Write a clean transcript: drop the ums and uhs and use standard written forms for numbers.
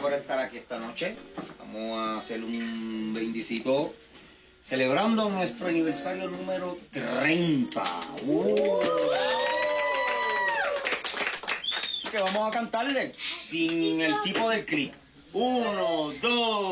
por estar aquí esta noche. Vamos a hacer un brindisito celebrando nuestro aniversario número 30. Así que vamos a cantarle sin el tipo del clic. 1, 2.